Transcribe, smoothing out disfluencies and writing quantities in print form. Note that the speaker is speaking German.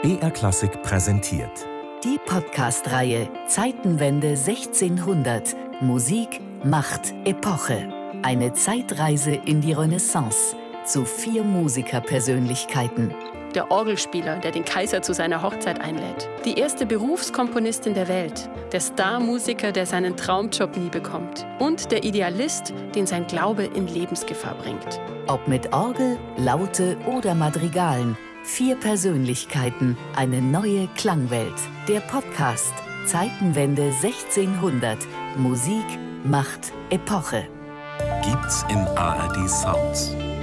BR Klassik präsentiert. Die Podcast-Reihe Zeitenwende 1600 – Musik, Macht, Epoche. Eine Zeitreise in die Renaissance zu 4 Musikerpersönlichkeiten. Der Orgelspieler, der den Kaiser zu seiner Hochzeit einlädt. Die erste Berufskomponistin der Welt. Der Starmusiker, der seinen Traumjob nie bekommt. Und der Idealist, den sein Glaube in Lebensgefahr bringt. Ob mit Orgel, Laute oder Madrigalen. 4 Persönlichkeiten, eine neue Klangwelt. Der Podcast Zeitenwende 1600 – Musik, Macht, Epoche. Gibt's in ARD Sounds.